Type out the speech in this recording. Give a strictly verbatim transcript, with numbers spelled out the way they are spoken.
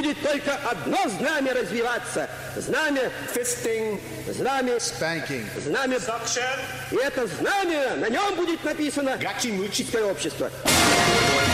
будет только одно знамя развиваться. Знамя fisting, знамя spanking. знамя suction, и это знамя, на нем будет написано гачи-мучи. общество.